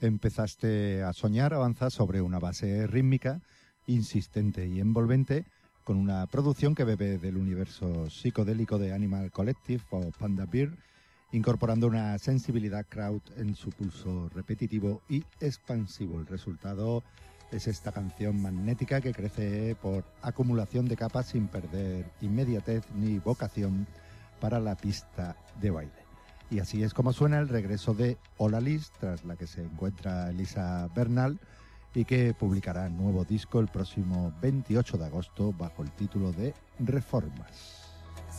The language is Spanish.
empezaste a soñar, avanzas sobre una base rítmica, insistente y envolvente, con una producción que bebe del universo psicodélico de Animal Collective o Panda Bear, incorporando una sensibilidad crowd en su pulso repetitivo y expansivo. El resultado es esta canción magnética que crece por acumulación de capas sin perder inmediatez ni vocación para la pista de baile. Y así es como suena el regreso de Hola Liz, tras la que se encuentra Elisa Bernal, y que publicará nuevo disco el próximo 28 de agosto bajo el título de Reformas.